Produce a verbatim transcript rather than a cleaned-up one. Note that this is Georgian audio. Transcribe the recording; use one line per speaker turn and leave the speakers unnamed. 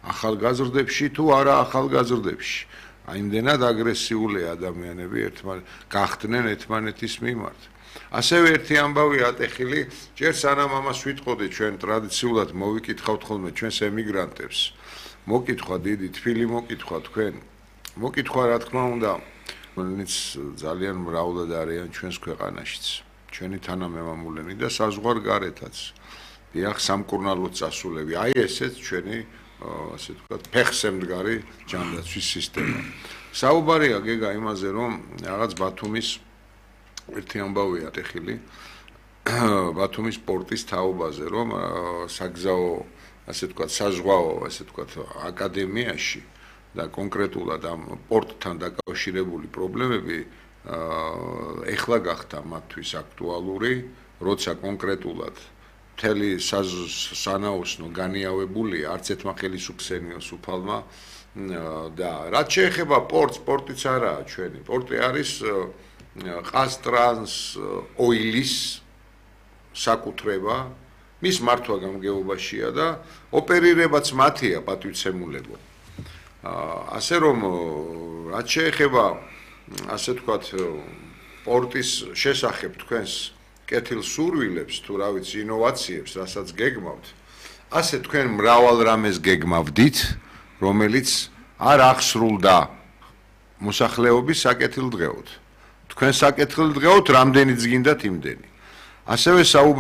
ახალგაზრდებში თუ არა ახალგაზრდებში. აი იმდენად აგრესიულია ადამიანები ერთმანეთ გახდნენ ერთმანეთის მიმართ. ასევე ერთი ამბავი ატეხილი, ჯერ სანამ ამას ვიტყოდი ჩვენ ტრადიციულად მოვიკითხავთ ხოლმე ჩვენს ემიგრანტებს. მოკითხვა დიდი თბილი მოკითხვა თქვენ. მოკითხვა რა თქმა უნდა, რომელიც ძალიან მრავლად არიან ჩვენს ქვეყანაშიც. ჩვენი თანამემამულენი და საზღვარგარეთაც. დიახ, სამკურნალოდ წასულები. აი ესეც ჩვენი ასე ვთქვათ, ფეხზე მდგარი ჯანდაცვის სისტემა. საუბარია გეგა იმაზე, რომ რაღაც ბათუმის ერთი ამბავი ატეხილი, ბათუმის პორტის თაობაზე, რომ საგზაო, ასე ვთქვათ, საზღვაო, ასე ვთქვათ, აკადემიაში და კონკრეტულად ამ პორტთან დაკავშირებული პრობლემები ეხლა გახდა მათთვის აქტუალური, როცა კონკრეტულად მთელი სანაოსნო განიავებულია არც ერთმა ხელისუფლების უფალმა და რაც შეეხება პორტს, პორტიც არაა ჩვენი. პორტი არის ყაზტრანს ოილის საკუთრება, მის მართვა გამგეობაშია და ოპერირებაც მათია პატივცემულებო. ასე რომ რაც შეეხება ასე ვთქვათ პორტის შესახებ თქვენს კეთილ სურვილებს თუ რა ვიცი ინოვაციებს, რასაც გეგმავთ, ასე თქვენ მრავალ რამეს გეგმავდით, რომელიც არ აღსრულდა მოსახლეობის საკეთილდღეოდ. თქვენ საკეთილდღეოდ რამდენიც გინდათ იმდენი. ასევე საუბარია